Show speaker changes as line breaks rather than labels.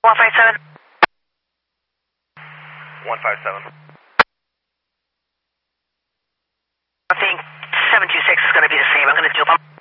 157.
157.
I think 726 is going to be the same. I'm going to do them.